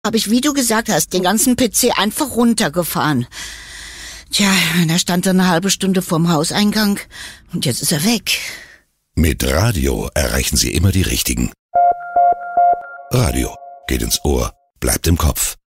habe ich, wie du gesagt hast, den ganzen PC einfach runtergefahren. Tja, er stand dann eine halbe Stunde vorm Hauseingang und jetzt ist er weg. Mit Radio erreichen Sie immer die Richtigen. Radio geht ins Ohr, bleibt im Kopf.